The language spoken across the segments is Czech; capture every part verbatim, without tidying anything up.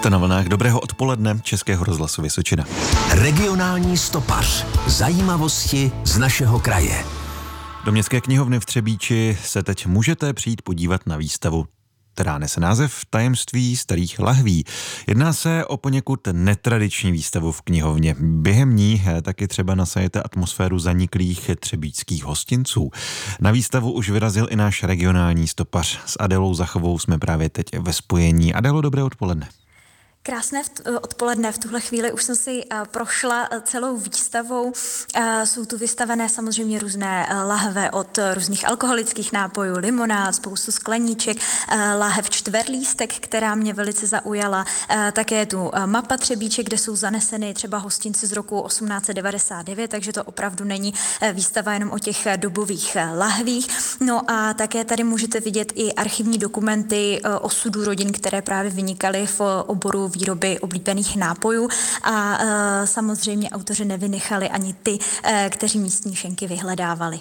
Jste na vlnách Dobrého odpoledne Českého rozhlasu Vysočina. Regionální stopař. Zajímavosti z našeho kraje. Do Městské knihovny v Třebíči se teď můžete přijít podívat na výstavu, která nese název Tajemství starých lahví. Jedná se o poněkud netradiční výstavu v knihovně. Během ní taky třeba nasajete atmosféru zaniklých třebíčských hostinců. Na výstavu už vyrazil i náš regionální stopař. S Adélou Zachovou jsme právě teď ve spojení. Adélo, dobré odpoledne. Krásné odpoledne. V tuhle chvíli už jsem si prošla celou výstavou. Jsou tu vystavené samozřejmě různé lahve od různých alkoholických nápojů, limonád, spoustu skleníček, lahev čtverlístek, která mě velice zaujala. Také je tu mapa Třebíče, kde jsou zaneseny třeba hostinci z roku osmnáct set devadesát devět, takže to opravdu není výstava jenom o těch dobových lahvích. No a také tady můžete vidět i archivní dokumenty osudů rodin, které právě vynikaly v oboru výroby oblíbených nápojů a e, samozřejmě autoři nevynechali ani ty, e, kteří místní šenky vyhledávali.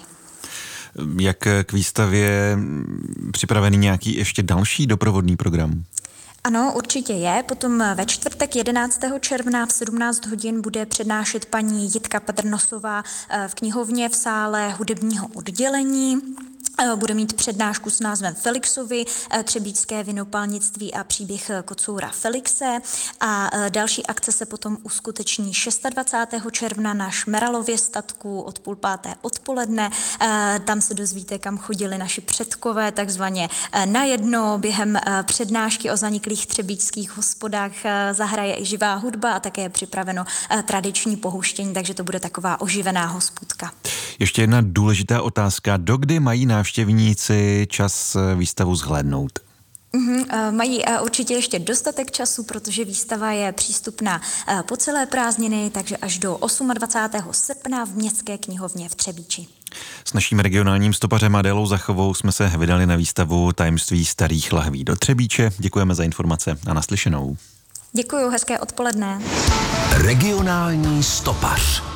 Jak k výstavě připravený nějaký ještě další doprovodný program? Ano, určitě je. Potom ve čtvrtek jedenáctého června v sedmnáct hodin bude přednášet paní Jitka Padrnosová v knihovně v sále hudebního oddělení. Bude mít přednášku s názvem Felixovi, třebíčské vinopalnictví a příběh kocoura Felixe. A další akce se potom uskuteční dvacátého šestého června na Šmeralově statku od půl páté odpoledne. Tam se dozvíte, kam chodili naši předkové, takzvaně najednou. Během přednášky o zaniklých třebíčských hospodách zahraje i živá hudba a také je připraveno tradiční pohuštění, takže to bude taková oživená hospůdka. Ještě jedna důležitá otázka. Dokdy mají návštěvníci čas výstavu zhlédnout? Mm-hmm, mají určitě ještě dostatek času, protože výstava je přístupná po celé prázdniny, takže až do dvacátého osmého srpna v Městské knihovně v Třebíči. S naším regionálním stopařem Adélou Zachovou jsme se vydali na výstavu Tajemství starých lahví do Třebíče. Děkujeme za informace a naslyšenou. Děkuju, hezké odpoledne. Regionální stopař.